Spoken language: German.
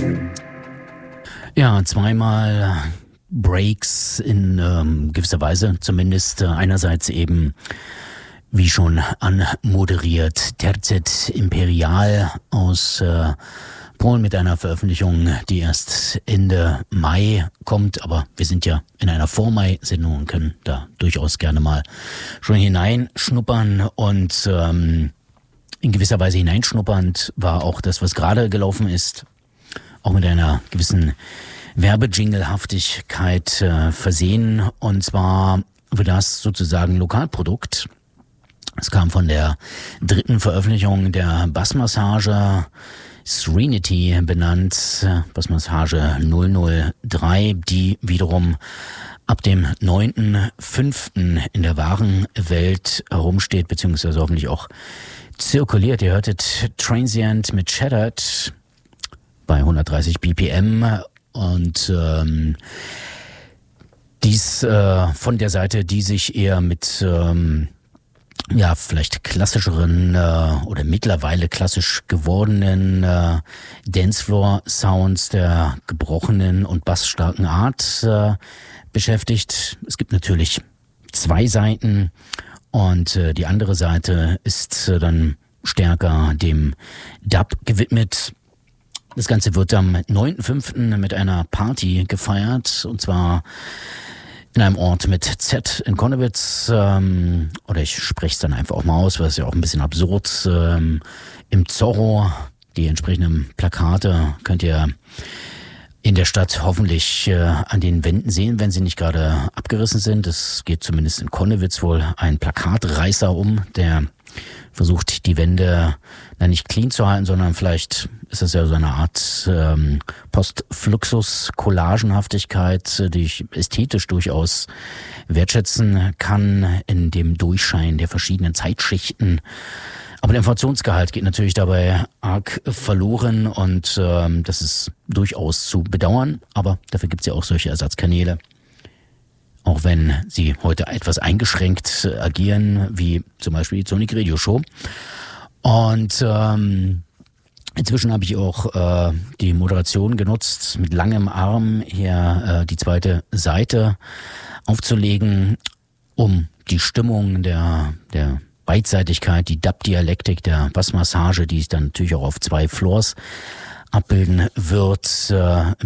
Ja, zweimal Breaks in gewisser Weise zumindest. Einerseits eben, wie schon anmoderiert, Tercet Imperial aus Polen mit einer Veröffentlichung, die erst Ende Mai kommt. Aber wir sind ja in einer Vor-Mai-Sendung und können da durchaus gerne mal schon hineinschnuppern. Und in gewisser Weise hineinschnuppernd war auch das, was gerade gelaufen ist, auch mit einer gewissen Werbejinglehaftigkeit versehen. Und zwar wird das sozusagen Lokalprodukt. Es kam von der dritten Veröffentlichung der Bassmassage, Serenity benannt, Bassmassage 003, die wiederum ab dem 9.5. in der wahren Welt herumsteht, beziehungsweise hoffentlich auch zirkuliert. Ihr hörtet Transient mit Shattered bei 130 BPM und dies von der Seite, die sich eher mit vielleicht klassischeren oder mittlerweile klassisch gewordenen Dancefloor-Sounds der gebrochenen und bassstarken Art beschäftigt. Es gibt natürlich zwei Seiten und die andere Seite ist dann stärker dem Dub gewidmet. Das Ganze wird am 9.5. mit einer Party gefeiert, und zwar in einem Ort mit Z in Konnewitz, oder ich spreche es dann einfach auch mal aus, weil es ja auch ein bisschen absurd, im Zorro. Die entsprechenden Plakate könnt ihr in der Stadt hoffentlich an den Wänden sehen, wenn sie nicht gerade abgerissen sind. Es geht zumindest in Konnewitz wohl ein Plakatreißer um, der versucht, die Wände nicht clean zu halten, sondern vielleicht ist das ja so eine Art Postfluxus-Collagenhaftigkeit, die ich ästhetisch durchaus wertschätzen kann in dem Durchschein der verschiedenen Zeitschichten. Aber der Informationsgehalt geht natürlich dabei arg verloren und das ist durchaus zu bedauern. Aber dafür gibt es ja auch solche Ersatzkanäle. Auch wenn sie heute etwas eingeschränkt agieren, wie zum Beispiel die Sonic Radio Show. Und inzwischen habe ich auch die Moderation genutzt, mit langem Arm hier die zweite Seite aufzulegen, um die Stimmung der Beidseitigkeit, die Dub-Dialektik der Bassmassage, die es dann natürlich auch auf zwei Floors abbilden wird,